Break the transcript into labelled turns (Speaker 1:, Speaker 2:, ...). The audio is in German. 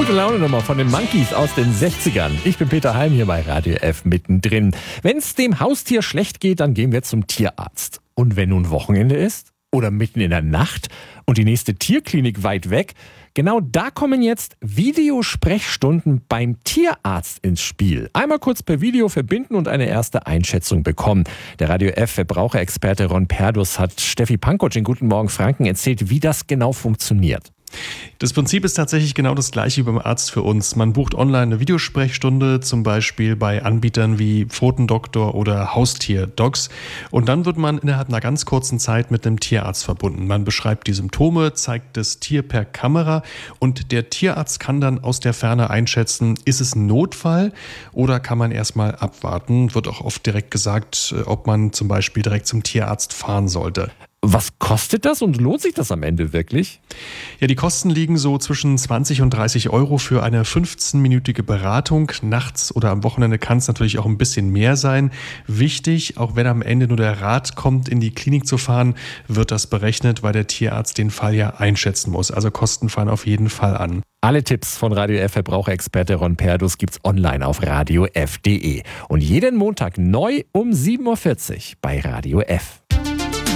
Speaker 1: Gute Laune Nummer von den Monkeys aus den 60ern. Ich bin Peter Heim hier bei Radio F mittendrin. Wenn es dem Haustier schlecht geht, dann gehen wir zum Tierarzt. Und wenn nun Wochenende ist oder mitten in der Nacht und die nächste Tierklinik weit weg, genau da kommen jetzt Videosprechstunden beim Tierarzt ins Spiel. Einmal kurz per Video verbinden und eine erste Einschätzung bekommen. Der Radio F Verbraucherexperte Ron Perdus hat Steffi Pankow in Guten Morgen Franken erzählt, wie das genau funktioniert.
Speaker 2: Das Prinzip ist tatsächlich genau das gleiche wie beim Arzt für uns. Man bucht online eine Videosprechstunde, zum Beispiel bei Anbietern wie Pfotendoktor oder Haustierdocs. Und dann wird man innerhalb einer ganz kurzen Zeit mit einem Tierarzt verbunden. Man beschreibt die Symptome, zeigt das Tier per Kamera und der Tierarzt kann dann aus der Ferne einschätzen, ist es ein Notfall oder kann man erstmal abwarten. Wird auch oft direkt gesagt, ob man zum Beispiel direkt zum Tierarzt fahren sollte.
Speaker 1: Was kostet das und lohnt sich das am Ende wirklich?
Speaker 2: Ja, die Kosten liegen so zwischen 20 und 30 Euro für eine 15-minütige Beratung. Nachts oder am Wochenende kann es natürlich auch ein bisschen mehr sein. Wichtig, auch wenn am Ende nur der Rat kommt, in die Klinik zu fahren, wird das berechnet, weil der Tierarzt den Fall ja einschätzen muss. Also Kosten fallen auf jeden Fall an.
Speaker 1: Alle Tipps von Radio F Verbraucherexperte Ron Perdus gibt's online auf radiof.de. Und jeden Montag neu um 7.40 Uhr bei Radio F.